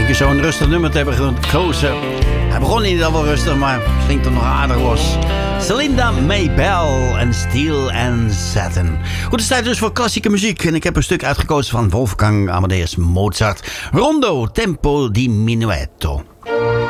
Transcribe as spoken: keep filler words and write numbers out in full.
Denk je zo'n rustig nummer te hebben gekozen? Hij begon niet al wel rustig, maar klinkt er nog aardig los. Celinda Maybell en Steel and Satin. Goed, het is tijd dus voor klassieke muziek. En ik heb een stuk uitgekozen van Wolfgang Amadeus Mozart. Rondo Tempo di Minuetto.